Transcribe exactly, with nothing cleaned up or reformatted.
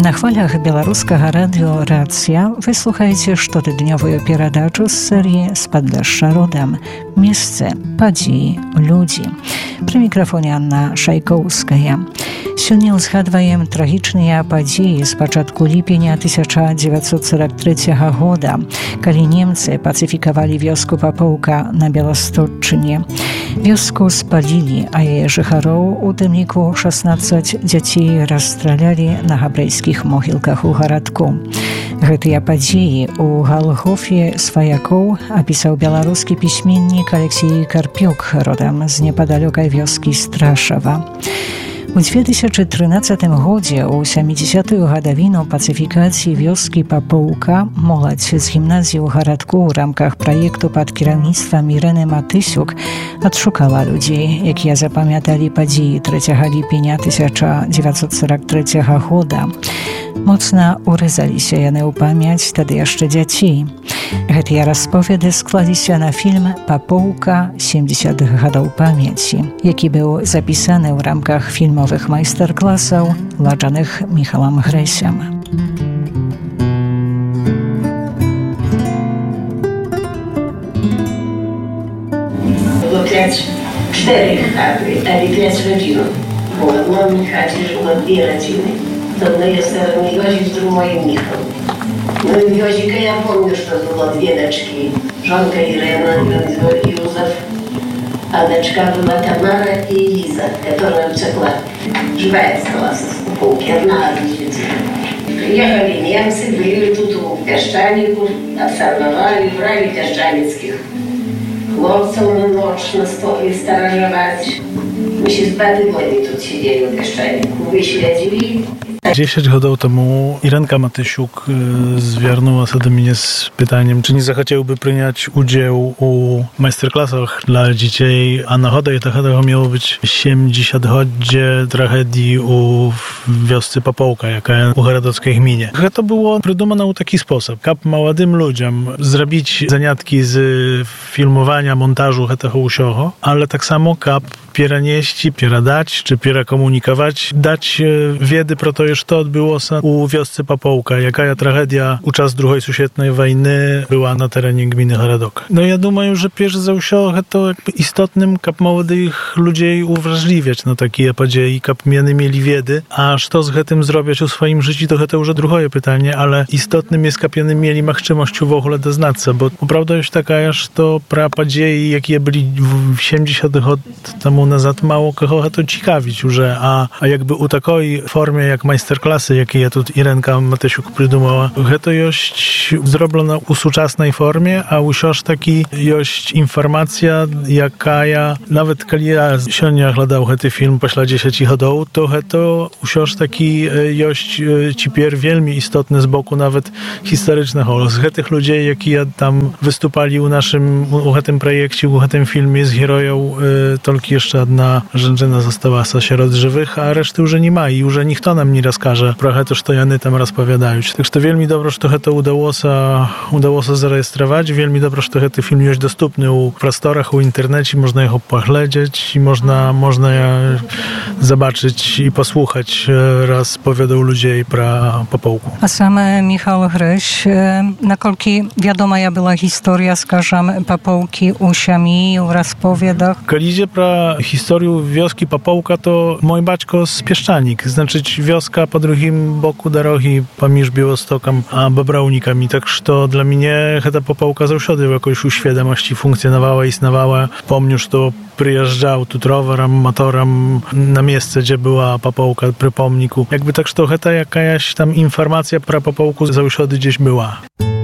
На хвалях беларускага радыё «Рацыя» вы слухаеце штотыднёвую перадачу з серыі «З падлешша родам». Месцы, падзеі, людзі. Пры мікрафоне Анна Шайкоўская. Сёння ўзгадваем трагічныя падзеі з пачатку ліпеня тысяча дзевяцьсот сорок трэцяга года, калі немцы пацыфікавалі вёску Папоўка на Беластотчыне. Вёску спалілі, а яе жыхароў, у тым ліку шаснаццаць дзяцей, расстралялі на габрэйскіх могілках у гарадку. Гэтыя падзеі ў Галгофе сваякоў апісаў беларускі пісьменнік Алексей Карпюк, родам з непадалёкай вёскі Страшава. У дзве тысячы трынаццатым годзе, у сямідзесятую гадавіну пацыфікацыі вёскі Папоўка, моладзь з гімназіі ў гарадку ў рамках праекту пад кіраўніцтвам Ірэны Матысюк адшукала людзей, якія запамяталі падзеі трэцяга ліпеня тысяча дзевяцьсот сорок трэцяга года. Моцна урэзаліся яны ў памяць тады яшчэ дзяцей. Гэтыя расповеды склаліся на фільм «Папоўка. сямдзесят гадоў памяці», які быў запісаны ў рамках фільмовых майстар-класаў, ладжаных Міхалам Грэсям. Było pięć, cztery chaty, ale pięć rodzinów. Bo w mojej chacie żyło dwie rodziny. To одна я стала Йозик, с другой Михал. Ну и Йозика я помню, что было две дочки. Жонка Ирена, Юзеф. А дочка была Тамара и Лиза, которая уцекла. Живая осталась в Пауке, одна от детей. Приехали немцы, были тут у Песчанику, обсервовали, брали песчаницких хлопцев на ночь на столе сторожевать. My się z bady wojny tu siedzieli w Peszczaniku, wyśledzili. dziesięć годów temu Irenka Matysiuk zwiernuła się do mnie z pytaniem, czy nie zechciałby przyjąć udział u majsterklasach dla dzieci, a nachodę tego miało być siedemdziesiątlecia tragedii u wiosce Pапоўка, jaka u Garadockiej gminie. To było prydumane w taki sposób. Kap młodym ludziom zrobić zaniatki z filmowania, montażu tego usioho, ale tak samo kap pieranieści, pieradać, czy pierakomunikować, dać wiedzy pro to, co odbyło się u wiosce Pапоўка, jaka tragedia u czas drugiej światowej wojny była na terenie gminy Garadok. No ja думаю, że pierwsze za usiło to jakby istotnym kap młodych ludzi uwrażliwiać na takie podzieje, kap miany mieli wiedzy, a co z tym zrobić u swoim życiu, to to już drugie pytanie, ale istotnym jest kap miany mieli możliwość w ogóle doznać się, bo prawda jest taka, że to pra podzieje, jakie byli w siedemdziesiątych lat temu nazad, mało kogo to ciekawić już, a, a jakby u takiej formie jak majsterklasy, jakie ja tu Irenka Matysiuk przydumała, to jest zrobione u współczesnej formie, a usiąż taki jest informacja, jaka ja, nawet kiedy ja siądnie oglądał ten film po dziesięciu latach, to to usiąż taki jest cipier wielmi istotny z boku nawet historycznego. Z tych ludzi, jakie ja tam wystupali u naszym, u tym projekcie, u tym filmie z heroją, tylko jeszcze jedna żęczyna została wśród żywych, a reszty już nie ma i już nikt nam nie rozkaże pro to, co jany tam rozpowiadają. Także to wielmi dobro, że to udało się, udało się zarejestrować. Wielmi dobro, że ten film jest dostępny u prostorach, u internecie, można jego poglądać i można, można je zobaczyć i posłuchać raz powiadał ludzi pro Pапоўку. A sam Michał Gryś, nakolki wiadoma ja była historia, skażam, Pапоўki u siami, u rozpowiadach? Kiedy idzie pro historię wioski Pапоўка, to mój baćko z Pieszczanik, znaczy wioska po drugim boku drogi pomiędzy Białostokiem a Bobrownikami, tak że dla mnie ta Pапоўка zawsze jakoś u świadomości funkcjonowała, istniała. Pomnę, że to przyjeżdżał tu rowerem, motorem na miejsce, gdzie była Pапоўка przy pomniku. Jakby tak, że to jakaś tam informacja pro Pапоўку zawsze gdzieś była.